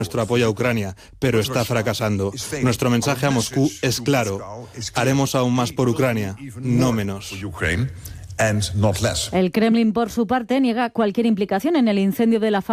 nuestro apoyo a Ucrania, pero está fracasando. Nuestro mensaje a Moscú es claro. Haremos aún más por Ucrania, no menos. El Kremlin, por su parte, niega cualquier implicación en el incendio de la fábrica